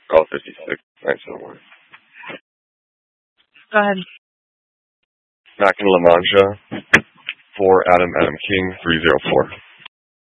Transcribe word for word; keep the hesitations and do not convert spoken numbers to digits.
Oh, fifty-six. Nice one. Go ahead. Mackin La Mancha, four Adam Adam King, three zero four.